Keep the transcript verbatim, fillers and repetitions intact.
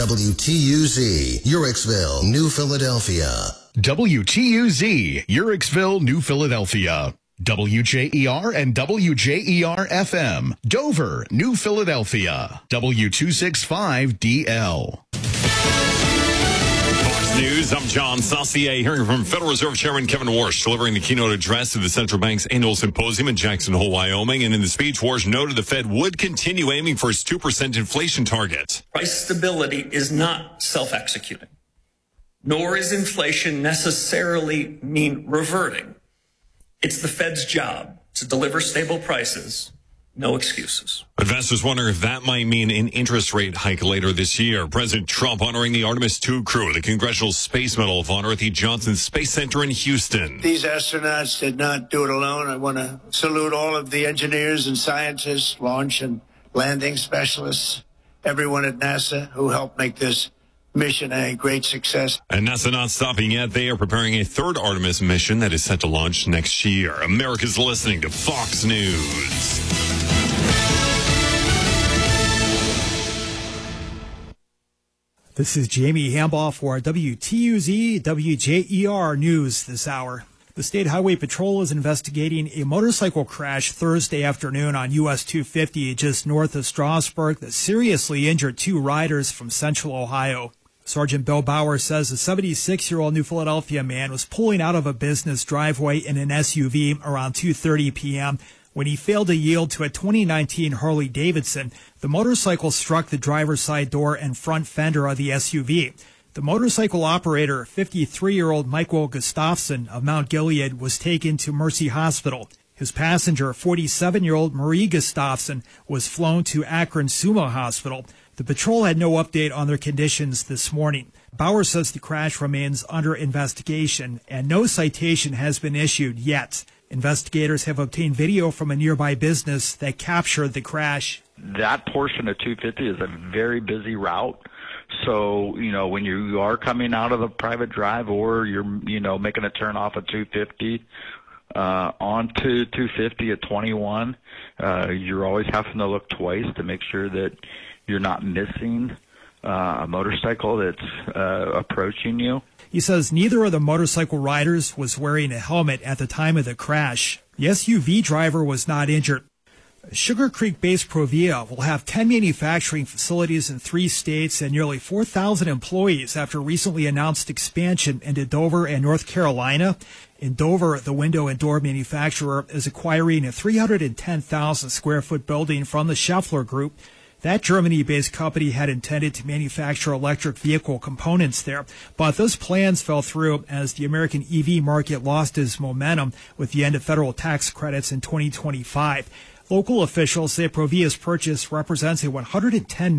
W T U Z, Urixville, New Philadelphia. W T U Z, Urixville, New Philadelphia. W J E R and W J E R F M, Dover, New Philadelphia. W two sixty-five D L. Fox News, I'm John Saucier, hearing from Federal Reserve Chairman Kevin Warsh, delivering the keynote address to the central bank's annual symposium in Jackson Hole, Wyoming. And in the speech, Warsh noted the Fed would continue aiming for its two percent inflation target. Price stability is not self-executing, nor is inflation necessarily mean reverting. It's the Fed's job to deliver stable prices. No excuses. Investors wonder if that might mean an interest rate hike later this year. President Trump honoring the Artemis two crew, the Congressional Space Medal of Honor at the Johnson Space Center in Houston. These astronauts did not do it alone. I want to salute all of the engineers and scientists, launch and landing specialists, everyone at NASA who helped make this mission a great success. And NASA not stopping yet. They are preparing a third Artemis mission that is set to launch next year. America's listening to Fox News. This is Jamie Hambaugh for W T U Z W J E R News this hour. The State Highway Patrol is investigating a motorcycle crash Thursday afternoon on U S two fifty just north of Strasburg that seriously injured two riders from Central Ohio. Sergeant Bill Bauer says a seventy-six-year-old New Philadelphia man was pulling out of a business driveway in an S U V around two thirty p.m. when he failed to yield to a twenty nineteen Harley Davidson. The motorcycle struck the driver's side door and front fender of the S U V. The motorcycle operator, fifty-three-year-old Michael Gustafson of Mount Gilead, was taken to Mercy Hospital. His passenger, forty-seven-year-old Marie Gustafson, was flown to Akron Sumo Hospital. The patrol had no update on their conditions this morning. Bauer says the crash remains under investigation and no citation has been issued yet. Investigators have obtained video from a nearby business that captured the crash. That portion of two fifty is a very busy route. So, you know, when you are coming out of the private drive or you're, you know, making a turn off of two fifty uh, onto two fifty at twenty-one, uh, you're always having to look twice to make sure that you're not missing uh, a motorcycle that's uh, approaching you. He says neither of the motorcycle riders was wearing a helmet at the time of the crash. The S U V driver was not injured. Sugar Creek-based Provia will have ten manufacturing facilities in three states and nearly four thousand employees after recently announced expansion into Dover and North Carolina. In Dover, the window and door manufacturer is acquiring a three hundred ten thousand square foot building from the Schaeffler Group. That Germany-based company had intended to manufacture electric vehicle components there, but those plans fell through as the American E V market lost its momentum with the end of federal tax credits in twenty twenty-five. Local officials say Provia's purchase represents a one hundred ten